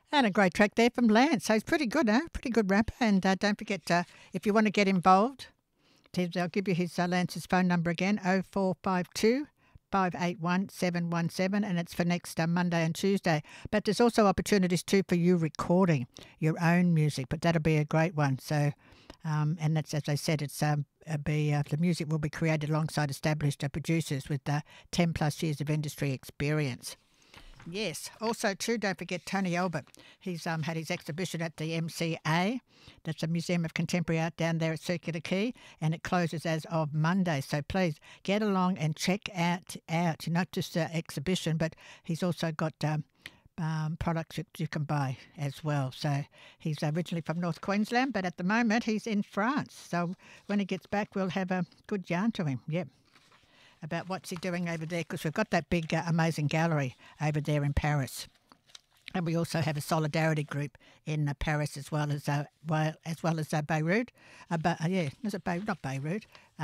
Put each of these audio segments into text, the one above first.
And a great track there from Lance. So he's pretty good, eh? Pretty good rapper. And don't forget, if you want to get involved, I'll give you Lance's phone number again, 0452 581 717, and it's for next Monday and Tuesday. But there's also opportunities too for you recording your own music, but that'll be a great one. So, and that's, as I said, the music will be created alongside established producers with 10 plus years of industry experience. Yes. Also, too, don't forget Tony Albert. He's had his exhibition at the MCA. That's the Museum of Contemporary Art down there at Circular Quay, and it closes as of Monday. So please get along and check out not just the exhibition, but he's also got products that you can buy as well. So he's originally from North Queensland, but at the moment he's in France. So when he gets back, we'll have a good yarn to him. Yep. About what's he doing over there, because we've got that big, amazing gallery over there in Paris. And we also have a solidarity group in Paris as well as Beirut. Is it Beirut? Not Beirut.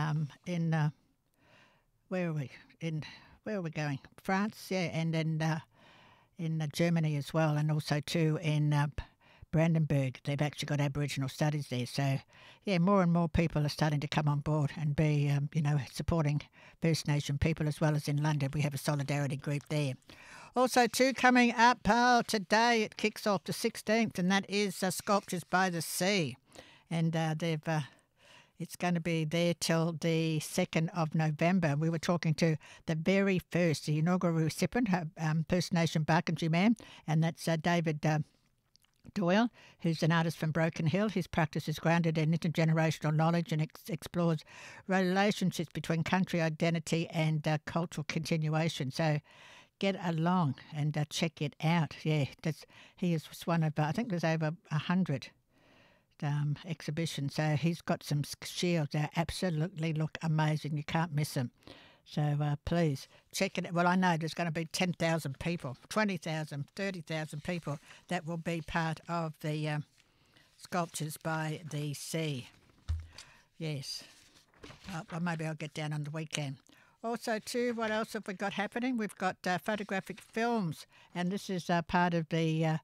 Where are we? Where are we going? France, yeah, and then in Germany as well, and also too in Brandenburg. They've actually got Aboriginal studies there. So, yeah, more and more people are starting to come on board and be, supporting First Nation people, as well as in London. We have a solidarity group there. Also, too, coming up today, it kicks off the 16th, and that is Sculptures by the Sea. And it's going to be there till the 2nd of November. We were talking to the inaugural recipient, First Nation Barkindji man, and that's David Doyle, who's an artist from Broken Hill. His practice is grounded in intergenerational knowledge and explores relationships between country identity and cultural continuation. So get along and check it out. Yeah, he is one of, I think there's over 100 exhibitions. So he's got some shields that absolutely look amazing. You can't miss them. So please check it out. Well, I know there's going to be 10,000 people, 20,000, 30,000 people that will be part of the Sculptures by the Sea. Yes. Well, maybe I'll get down on the weekend. Also, too, what else have we got happening? We've got photographic films, and this is part of the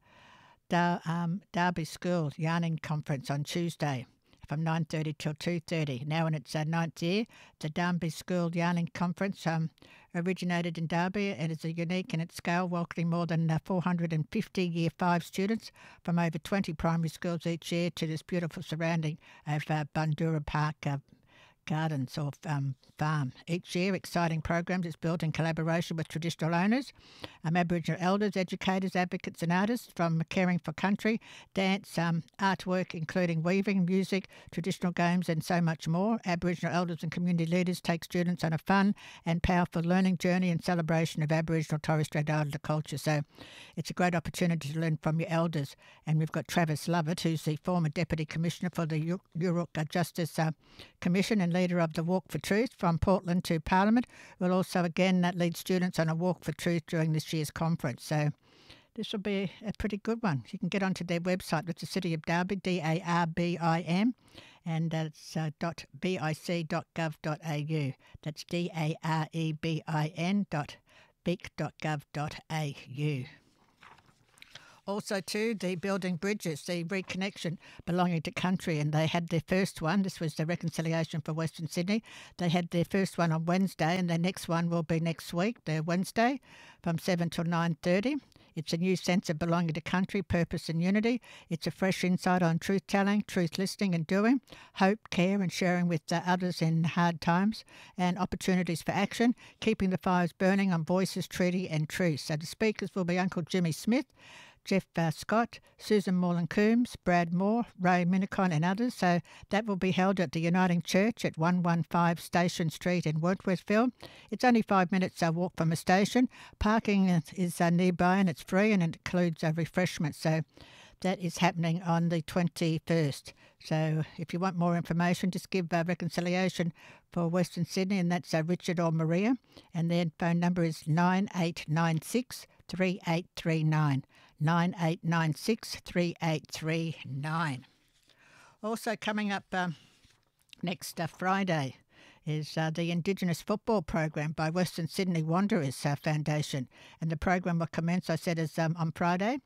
Derby School Yarning Conference on Tuesday, from 9:30 till 2:30. Now in its ninth year, the Derby School Yarning Conference originated in Derby and is unique in its scale, welcoming more than 450 Year 5 students from over 20 primary schools each year to this beautiful surrounding of Bundoora Park Gardens or farm. Each year, exciting programs is built in collaboration with traditional owners, Aboriginal elders, educators, advocates and artists, from caring for country, dance, artwork including weaving, music, traditional games and so much more. Aboriginal elders and community leaders take students on a fun and powerful learning journey and celebration of Aboriginal Torres Strait Islander culture. So it's a great opportunity to learn from your elders. And we've got Travis Lovett, who's the former Deputy Commissioner for the Yurok Justice Commission and leader of the Walk for Truth from Portland to Parliament, will also again lead students on a Walk for Truth during this year's conference. So this will be a pretty good one. You can get onto their website, which is the City of Derby, DARBIM, and it's .bic.gov.au. That's DAREBIN.bic.gov.au. Also, too, the Building Bridges, the reconnection belonging to country, and they had their first one. This was the Reconciliation for Western Sydney. They had their first one on Wednesday, and their next one will be next week, the Wednesday, from 7 till 9:30. It's a new sense of belonging to country, purpose and unity. It's a fresh insight on truth-telling, truth listening and doing, hope, care and sharing with others in hard times, and opportunities for action, keeping the fires burning on voices, treaty and truth. So the speakers will be Uncle Jimmy Smith, Jeff Scott, Susan Morland-Coombs, Brad Moore, Ray Minicon and others. So that will be held at the Uniting Church at 115 Station Street in Wentworthville. It's only 5 minutes walk from a station. Parking is nearby and it's free and it includes refreshments. So that is happening on the 21st. So if you want more information, just give Reconciliation for Western Sydney, and that's Richard or Maria. And their phone number is 9896 3839. 9896 3839. Also coming up next Friday is the Indigenous Football Program by Western Sydney Wanderers Foundation. And the program will commence, I said, is on Friday,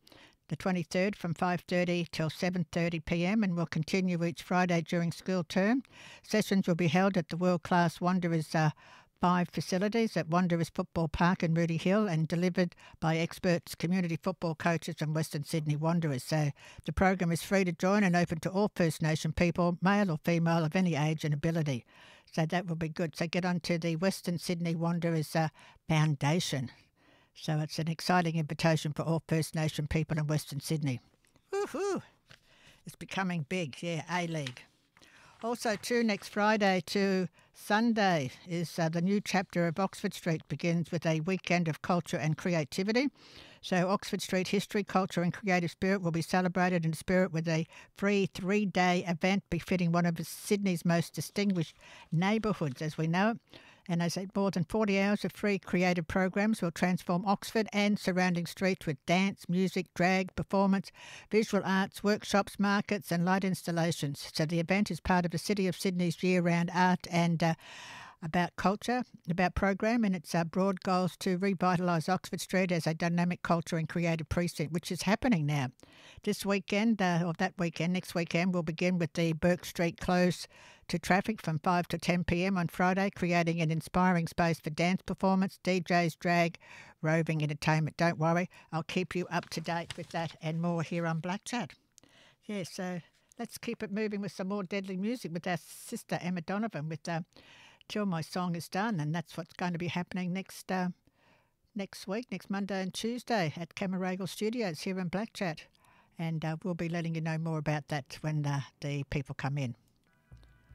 the 23rd from 5:30 till 7:30 p.m. and will continue each Friday during school term. Sessions will be held at the world-class Wanderers 5 facilities at Wanderers Football Park in Moody Hill and delivered by experts, community football coaches from Western Sydney Wanderers. So the program is free to join and open to all First Nation people, male or female, of any age and ability. So that will be good. So get onto the Western Sydney Wanderers Foundation. So it's an exciting invitation for all First Nation people in Western Sydney. Woohoo! It's becoming big, yeah, A-League. Also, too, next Friday to Sunday is the new chapter of Oxford Street begins with a weekend of culture and creativity. So Oxford Street history, culture and creative spirit will be celebrated in spirit with a free 3-day event befitting one of Sydney's most distinguished neighbourhoods as we know it. And as I said, more than 40 hours of free creative programs will transform Oxford and surrounding streets with dance, music, drag, performance, visual arts, workshops, markets and light installations. So the event is part of the City of Sydney's year-round art and about culture, about program, and its broad goals to revitalise Oxford Street as a dynamic culture and creative precinct, which is happening now. This weekend, or that weekend, next weekend, we'll begin with the Burke Street close to traffic from 5 to 10 p.m. on Friday, creating an inspiring space for dance performance, DJs, drag, roving entertainment. Don't worry, I'll keep you up to date with that and more here on Black Chat. Yeah, so let's keep it moving with some more deadly music with our sister Emma Donovan with Till My Song Is Done, and that's what's going to be happening next week, next Monday and Tuesday at Camaragal Studios here in Black Chat. And we'll be letting you know more about that when the people come in.